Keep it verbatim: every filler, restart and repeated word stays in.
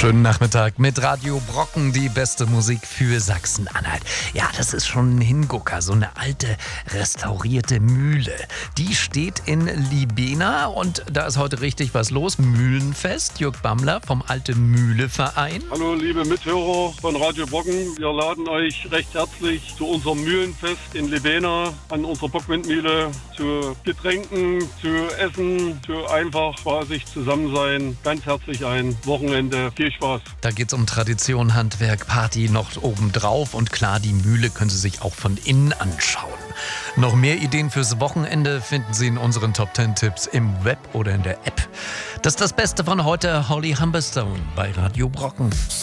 Schönen Nachmittag mit Radio Brocken, die beste Musik für Sachsen-Anhalt. Ja, das ist schon ein Hingucker, so eine alte, restaurierte Mühle. Die steht in Libena und da ist heute richtig was los. Mühlenfest, Jörg Bammler vom Alte Mühle-Verein. Hallo liebe Mithörer von Radio Brocken, wir laden euch recht herzlich zu unserem Mühlenfest in Libena an unserer Bockwindmühle zu Getränken, zu Essen, zu einfach spaßig zusammen sein. Ganz herzlich ein Wochenende. Viel Spaß. Da geht's um Tradition, Handwerk, Party noch obendrauf und klar, die Mühle können Sie sich auch von innen anschauen. Noch mehr Ideen fürs Wochenende finden Sie in unseren Top zehn Tipps im Web oder in der App. Das ist das Beste von heute, Holly Humberstone bei Radio Brocken.